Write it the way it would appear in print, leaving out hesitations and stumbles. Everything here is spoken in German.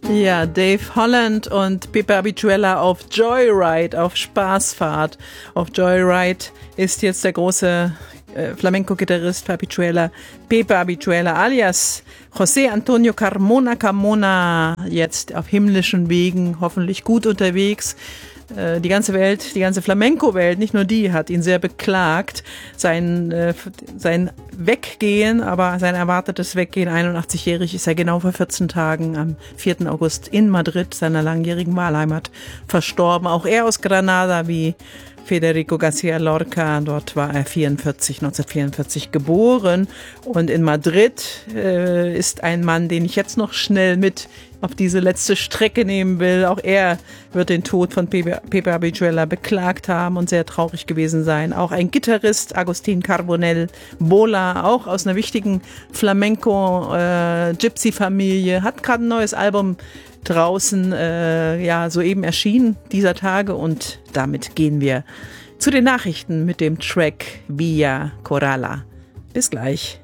Ja, Dave Holland und Pepe Abituela auf Joyride, auf Spaßfahrt. Auf Joyride ist jetzt der große Flamenco-Gitarrist Pepe Abituela alias José Antonio Carmona jetzt auf himmlischen Wegen, hoffentlich gut unterwegs. Die ganze Welt, die ganze Flamenco-Welt, nicht nur die, hat ihn sehr beklagt. Sein Weggehen, aber sein erwartetes Weggehen, 81-jährig, ist er genau vor 14 Tagen am 4. August in Madrid, seiner langjährigen Wahlheimat, verstorben. Auch er aus Granada wie Federico García Lorca, dort war er 1944 geboren. Und in Madrid ist ein Mann, den ich jetzt noch schnell mit auf diese letzte Strecke nehmen will. Auch er wird den Tod von Pepe Abituela beklagt haben und sehr traurig gewesen sein. Auch ein Gitarrist, Agustín Carbonell Bola, auch aus einer wichtigen Flamenco-Gypsy-Familie, hat gerade ein neues Album draußen, soeben erschienen dieser Tage, und damit gehen wir zu den Nachrichten mit dem Track Via Coralla. Bis gleich.